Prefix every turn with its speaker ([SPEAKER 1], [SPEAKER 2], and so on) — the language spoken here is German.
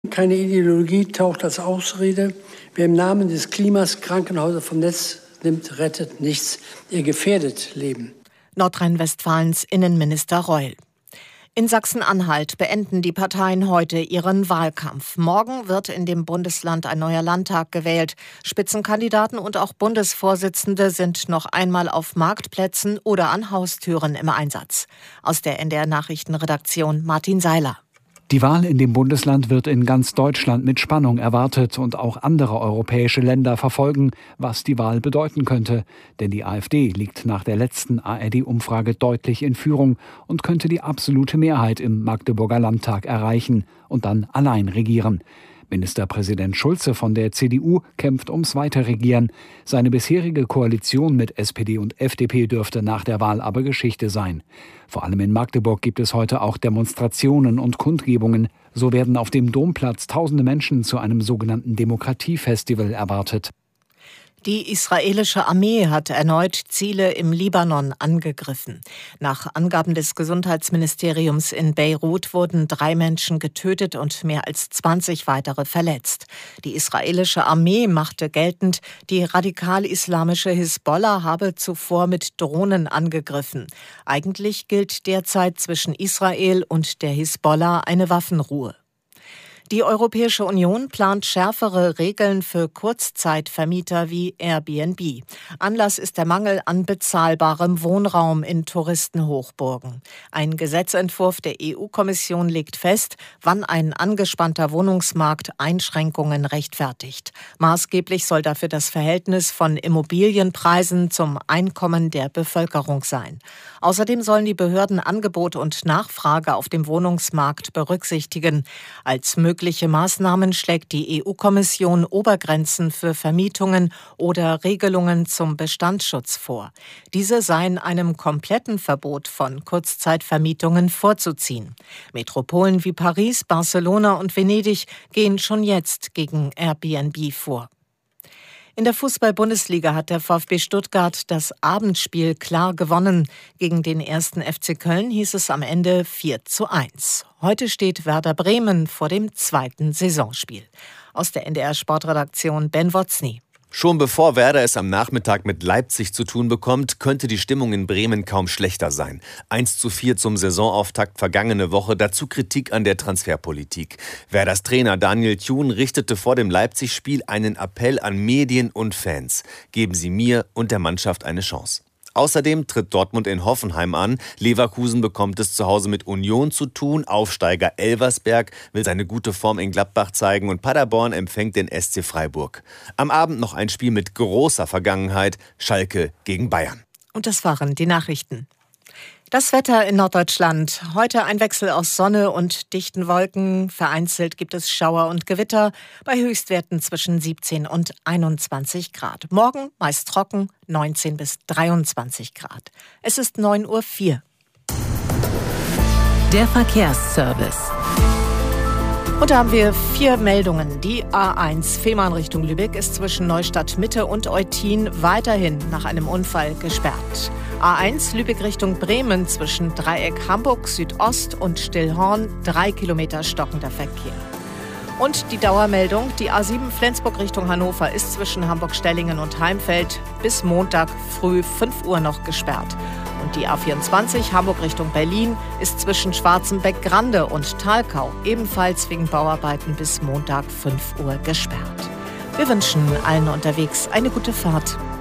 [SPEAKER 1] Keine Ideologie taucht als Ausrede. Wer im Namen des Klimas Krankenhäuser vom Netz nimmt, rettet nichts. Er gefährdet Leben.
[SPEAKER 2] Nordrhein-Westfalens Innenminister Reul. In Sachsen-Anhalt beenden die Parteien heute ihren Wahlkampf. Morgen wird in dem Bundesland ein neuer Landtag gewählt. Spitzenkandidaten und auch Bundesvorsitzende sind noch einmal auf Marktplätzen oder an Haustüren im Einsatz. Aus der NDR-Nachrichtenredaktion Martin Seiler.
[SPEAKER 3] Die Wahl in dem Bundesland wird in ganz Deutschland mit Spannung erwartet und auch andere europäische Länder verfolgen, was die Wahl bedeuten könnte. Denn die AfD liegt nach der letzten ARD-Umfrage deutlich in Führung und könnte die absolute Mehrheit im Magdeburger Landtag erreichen und dann allein regieren. Ministerpräsident Schulze von der CDU kämpft ums Weiterregieren. Seine bisherige Koalition mit SPD und FDP dürfte nach der Wahl aber Geschichte sein. Vor allem in Magdeburg gibt es heute auch Demonstrationen und Kundgebungen. So werden auf dem Domplatz tausende Menschen zu einem sogenannten Demokratiefestival erwartet.
[SPEAKER 2] Die israelische Armee hat erneut Ziele im Libanon angegriffen. Nach Angaben des Gesundheitsministeriums in Beirut wurden 3 Menschen getötet und mehr als 20 weitere verletzt. Die israelische Armee machte geltend, die radikal-islamische Hisbollah habe zuvor mit Drohnen angegriffen. Eigentlich gilt derzeit zwischen Israel und der Hisbollah eine Waffenruhe. Die Europäische Union plant schärfere Regeln für Kurzzeitvermieter wie Airbnb. Anlass ist der Mangel an bezahlbarem Wohnraum in Touristenhochburgen. Ein Gesetzentwurf der EU-Kommission legt fest, wann ein angespannter Wohnungsmarkt Einschränkungen rechtfertigt. Maßgeblich soll dafür das Verhältnis von Immobilienpreisen zum Einkommen der Bevölkerung sein. Außerdem sollen die Behörden Angebot und Nachfrage auf dem Wohnungsmarkt berücksichtigen. Als mögliche Maßnahmen schlägt die EU-Kommission Obergrenzen für Vermietungen oder Regelungen zum Bestandsschutz vor. Diese seien einem kompletten Verbot von Kurzzeitvermietungen vorzuziehen. Metropolen wie Paris, Barcelona und Venedig gehen schon jetzt gegen Airbnb vor. In der Fußball-Bundesliga hat der VfB Stuttgart das Abendspiel klar gewonnen. Gegen den 1. FC Köln hieß es am Ende 4:1. Heute steht Werder Bremen vor dem 2. Saisonspiel. Aus der NDR-Sportredaktion Ben Wotzny.
[SPEAKER 4] Schon bevor Werder es am Nachmittag mit Leipzig zu tun bekommt, könnte die Stimmung in Bremen kaum schlechter sein. 1:4 zum Saisonauftakt vergangene Woche, dazu Kritik an der Transferpolitik. Werders Trainer Daniel Thun richtete vor dem Leipzig-Spiel einen Appell an Medien und Fans. Geben Sie mir und der Mannschaft eine Chance. Außerdem tritt Dortmund in Hoffenheim an. Leverkusen bekommt es zu Hause mit Union zu tun. Aufsteiger Elversberg will seine gute Form in Gladbach zeigen und Paderborn empfängt den SC Freiburg. Am Abend noch ein Spiel mit großer Vergangenheit. Schalke gegen Bayern.
[SPEAKER 2] Und das waren die Nachrichten. Das Wetter in Norddeutschland. Heute ein Wechsel aus Sonne und dichten Wolken. Vereinzelt gibt es Schauer und Gewitter bei Höchstwerten zwischen 17 und 21 Grad. Morgen meist trocken, 19 bis 23 Grad. Es ist 9:04 Uhr.
[SPEAKER 5] Der Verkehrsservice.
[SPEAKER 2] Und da haben wir 4 Meldungen. Die A1 Fehmarn Richtung Lübeck ist zwischen Neustadt Mitte und Eutin weiterhin nach einem Unfall gesperrt. A1 Lübeck Richtung Bremen zwischen Dreieck Hamburg Südost und Stillhorn 3 Kilometer stockender Verkehr. Und die Dauermeldung, die A7 Flensburg Richtung Hannover ist zwischen Hamburg-Stellingen und Heimfeld bis Montag früh 5 Uhr noch gesperrt. Und die A24 Hamburg Richtung Berlin ist zwischen Schwarzenbeck-Grande und Thalkau ebenfalls wegen Bauarbeiten bis Montag 5 Uhr gesperrt. Wir wünschen allen unterwegs eine gute Fahrt.